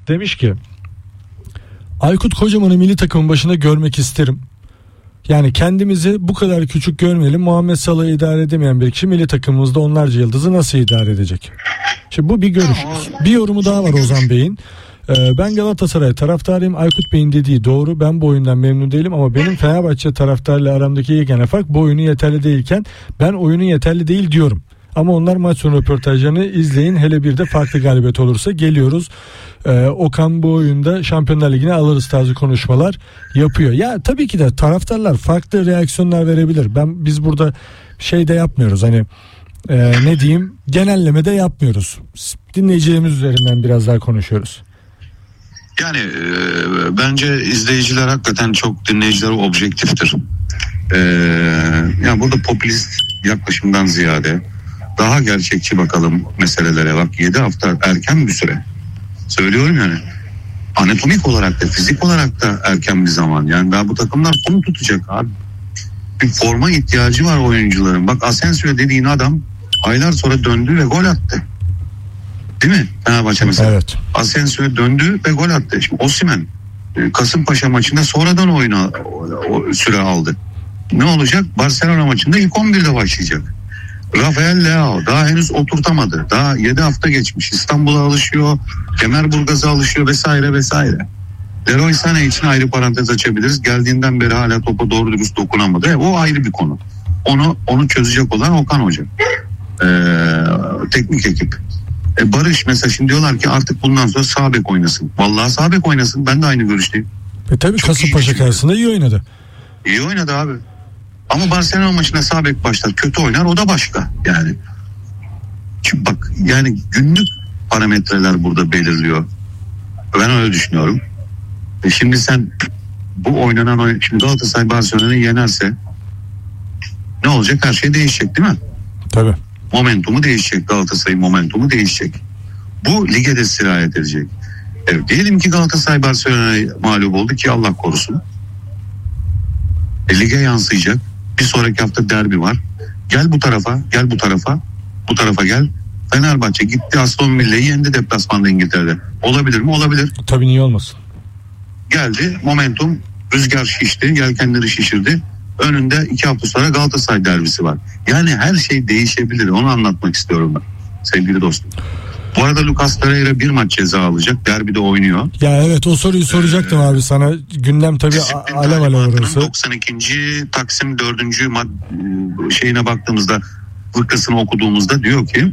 demiş ki Aykut Kocaman'ı milli takımın başında görmek isterim. Yani kendimizi bu kadar küçük görmeyelim. Muhammed Salah'ı idare edemeyen bir kişi milli takımımızda onlarca yıldızı nasıl idare edecek? Şimdi bu bir görüş. Bir yorumu daha var Ozan Bey'in. Ben Galatasaray taraftarıyım. Aykut Bey'in dediği doğru. Ben bu oyundan memnun değilim ama benim Fenerbahçe taraftarıyla aramdaki yegane fark bu oyunu yeterli değilken ben oyunun yeterli değil diyorum. Ama onlar maç sonu röportajlarını izleyin. Hele bir de farklı galibiyet olursa geliyoruz. Okan bu oyunda Şampiyonlar Ligi'ne alırız tarzı konuşmalar yapıyor. Ya tabii ki de taraftarlar farklı reaksiyonlar verebilir. Biz burada şey de yapmıyoruz. Hani ne diyeyim, genelleme de yapmıyoruz. Dinleyicilerimiz üzerinden biraz daha konuşuyoruz. Yani bence izleyiciler hakikaten çok, dinleyiciler objektiftir. Yani burada popülist yaklaşımdan ziyade daha gerçekçi bakalım meselelere. Bak 7 hafta erken bir süre. Söylüyorum yani. Anatomik olarak da fizik olarak da erken bir zaman. Yani daha bu takımlar form tutacak abi. Bir forma ihtiyacı var oyuncuların. Bak Asensio dediğin adam aylar sonra döndü ve gol attı. Değil mi? Fenerbahçe mesela. Evet. Asensio döndü ve gol attı. Şimdi Osimhen Kasımpaşa maçında sonradan oyuna süre aldı. Ne olacak? Barcelona maçında ilk 11'de başlayacak. Rafael Leao daha henüz oturtamadı. Daha 7 hafta geçmiş. İstanbul'a alışıyor, Kemerburgaz'a alışıyor vesaire vesaire. Leroy Sané için ayrı parantez açabiliriz. Geldiğinden beri hala topa doğru dürüst dokunamadı. O ayrı bir konu. Onu çözecek olan Okan Hoca. Teknik ekip. Barış mesela şimdi diyorlar ki artık bundan sonra sağ bek oynasın. Vallahi sağ bek oynasın. Ben de aynı görüşteyim. Tabii Kasımpaşa karşısında iyi oynadı. İyi oynadı abi. Ama Barcelona maçına sağ bek başlar, kötü oynar, o da başka yani. Çünkü bak yani günlük parametreler burada belirliyor. Ben öyle düşünüyorum. Şimdi sen bu oynanan oyun, şimdi Galatasaray Barcelona'yı yenerse ne olacak? Her şey değişecek değil mi? Tabii. Momentumu değişecek, Galatasaray'ın momentumu değişecek. Bu lige de sirayet edecek. Evet, diyelim ki Galatasaray Barcelona'ya mağlup oldu ki Allah korusun. Lige yansıyacak. Bir sonraki hafta derbi var. Gel bu tarafa, gel bu tarafa. Bu tarafa gel. Fenerbahçe gitti Aston Villa'yı yendi deplasmanda İngiltere'de. Olabilir mi? Olabilir. Tabii, niye olmasın? Geldi momentum, rüzgar şişti, yelkenleri şişirdi. Önünde 2 hafta sonra Galatasaray derbisi var. Yani her şey değişebilir. Onu anlatmak istiyorum ben sevgili dostum. Bu arada Lucas Torreira bir maç ceza alacak. Derbide oynuyor. Ya evet, o soruyu soracaktım abi sana. Gündem tabii alev alev orası. 92. Taksim 4. şeyine baktığımızda, fıkrasını okuduğumuzda diyor ki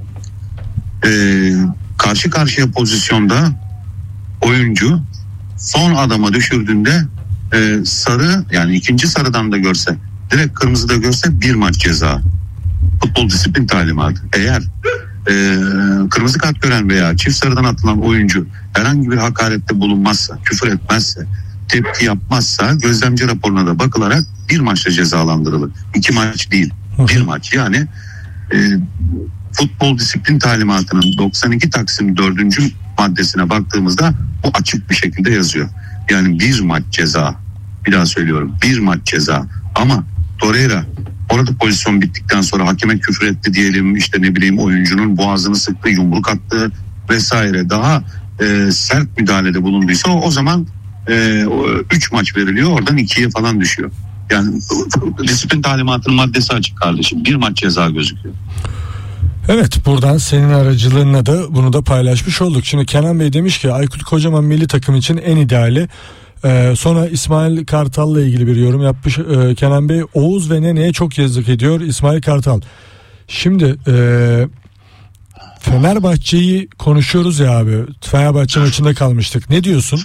karşı karşıya pozisyonda oyuncu son adama düşürdüğünde sarı, yani ikinci sarıdan da görse, direkt kırmızı da görse bir maç ceza. Futbol disiplin talimatı. Eğer kırmızı kart gören veya çift sarıdan atılan oyuncu herhangi bir hakarette bulunmazsa, küfür etmezse, tepki yapmazsa gözlemci raporuna da bakılarak bir maçla cezalandırılır. 2 maç değil, bir maç. Yani futbol disiplin talimatının 92 Taksim 4. maddesine baktığımızda bu açık bir şekilde yazıyor. Yani bir maç ceza. Bir daha söylüyorum, bir maç ceza. Ama Torreira orada pozisyon bittikten sonra hakeme küfür etti diyelim, işte ne bileyim oyuncunun boğazını sıktı, yumruk attı vesaire, daha sert müdahalede bulunduysa o zaman 3 maç veriliyor, oradan 2'ye falan düşüyor. Yani disiplin talimatının maddesi açık kardeşim, bir maç ceza gözüküyor. Evet, buradan senin aracılığınla da bunu da paylaşmış olduk. Şimdi Kenan Bey demiş ki Aykut Kocaman milli takım için en ideali. Sonra İsmail Kartal'la ilgili bir yorum yapmış Kenan Bey. Oğuz ve Nene'ye çok yazık ediyor İsmail Kartal. Şimdi Fenerbahçe'yi konuşuyoruz ya abi. Fenerbahçe maçında kalmıştık. Ne diyorsun?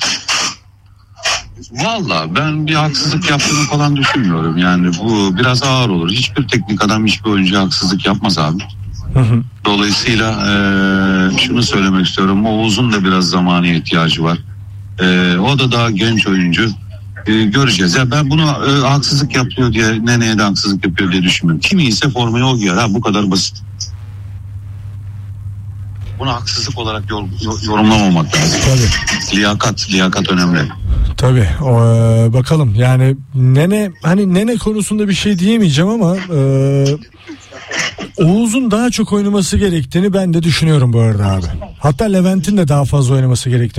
Valla ben bir haksızlık yaptığını falan düşünmüyorum. Yani bu biraz ağır olur. Hiçbir teknik adam hiçbir oyuncuya haksızlık yapmaz abi. Dolayısıyla şunu söylemek istiyorum. Oğuz'un da biraz zamana ihtiyacı var. O da daha genç oyuncu. Göreceğiz. Ya ben bunu haksızlık yapıyor diye, Nene'ye de haksızlık yapıyor diye düşünmüyorum. Kimi ise formayı o giyer. Ha, bu kadar basit. Bunu haksızlık olarak yorumlamamak lazım. Tabii. Liyakat önemli. Tabii. Bakalım yani Nene konusunda bir şey diyemeyeceğim ama Oğuz'un daha çok oynaması gerektiğini ben de düşünüyorum bu arada abi. Hatta Levent'in de daha fazla oynaması gerektiğini